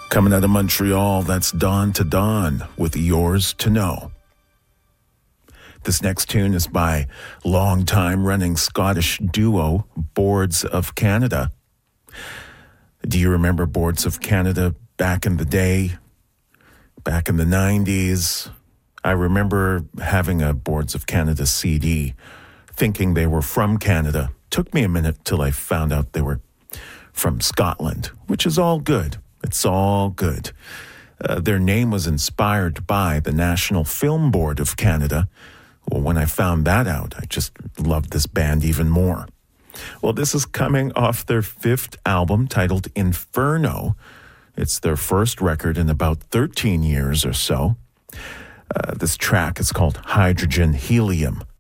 Coming out of Montreal, that's Dawn to Dawn with Yours to Know. This next tune is by long-time running Scottish duo Boards of Canada. Do you remember Boards of Canada back in the day, back in the 90s? I remember having a Boards of Canada CD, thinking they were from Canada. Took me a minute till I found out they were from Scotland, which is all good. It's all good. Their name was inspired by the National Film Board of Canada. Well, when I found that out, I just loved this band even more. Well, this is coming off their 5th album titled Inferno. It's their first record in about 13 years or so. This track is called Hydrogen Helium.